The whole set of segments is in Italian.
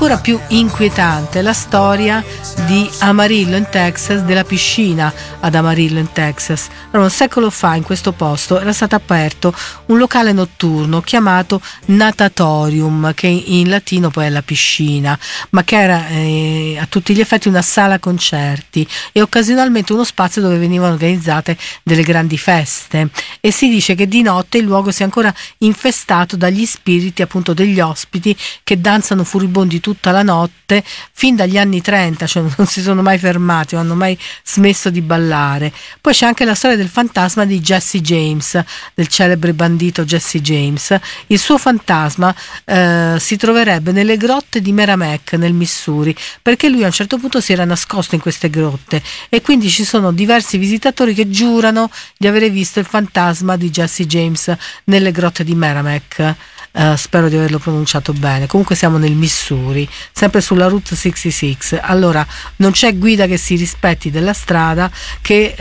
Ancora più inquietante la storia di Amarillo in Texas, della piscina ad Amarillo in Texas. Allora, un secolo fa in questo posto era stato aperto un locale notturno chiamato natatorium, che in latino poi è la piscina, ma che era a tutti gli effetti una sala concerti e occasionalmente uno spazio dove venivano organizzate delle grandi feste, e si dice che di notte il luogo sia ancora infestato dagli spiriti appunto degli ospiti che danzano furibondi tutta la notte fin dagli anni 30, cioè non si sono mai fermati, non hanno mai smesso di ballare. Poi c'è anche la storia del fantasma di Jesse James, del celebre bandito Jesse James. Il suo fantasma si troverebbe nelle grotte di Merrimack nel Missouri, perché lui a un certo punto si era nascosto in queste grotte, e quindi ci sono diversi visitatori che giurano di avere visto il fantasma di Jesse James nelle grotte di Merrimack. Spero di averlo pronunciato bene. Comunque siamo nel Missouri, sempre sulla Route 66. Allora non c'è guida che si rispetti della strada che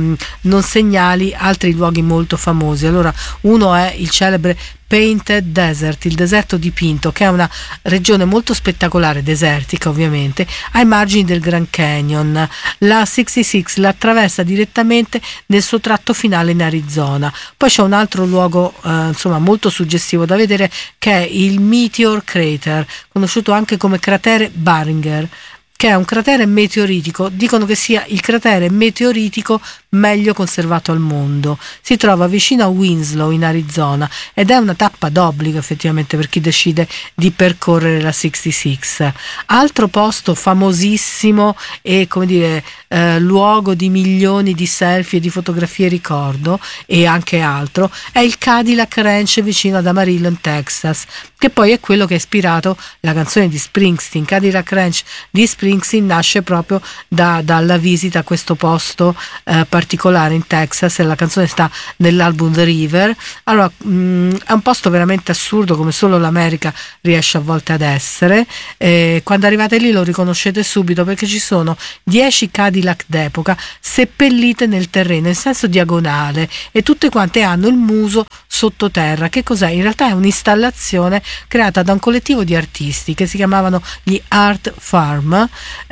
non segnali altri luoghi molto famosi. Allora, uno è il celebre Painted Desert, il deserto dipinto, che è una regione molto spettacolare, desertica ovviamente, ai margini del Grand Canyon. La 66 la attraversa direttamente nel suo tratto finale in Arizona. Poi c'è un altro luogo insomma molto suggestivo da vedere, che è il Meteor Crater, conosciuto anche come cratere Barringer, che è un cratere meteoritico. Dicono che sia il cratere meteoritico meglio conservato al mondo. Si trova vicino a Winslow in Arizona ed è una tappa d'obbligo effettivamente per chi decide di percorrere la 66. Altro posto famosissimo e come dire luogo di milioni di selfie e di fotografie ricordo e anche altro è il Cadillac Ranch vicino ad Amarillo in Texas, che poi è quello che ha ispirato la canzone di Springsteen. Cadillac Ranch di Springsteen nasce proprio dalla visita a questo posto particolare in Texas, e la canzone sta nell'album The River. Allora è un posto veramente assurdo, come solo l'America riesce a volte ad essere. Quando arrivate lì lo riconoscete subito, perché ci sono 10 Cadillac d'epoca seppellite nel terreno in senso diagonale, e tutte quante hanno il muso sottoterra. Che cos'è? In realtà è un'installazione creata da un collettivo di artisti che si chiamavano gli Art Farm.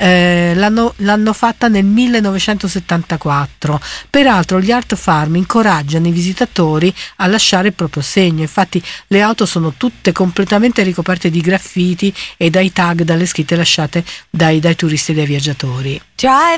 L'hanno fatta nel 1974. Peraltro gli Art Farm incoraggiano i visitatori a lasciare il proprio segno. Infatti le auto sono tutte completamente ricoperte di graffiti e dai tag, dalle scritte lasciate dai turisti e dai viaggiatori. Driving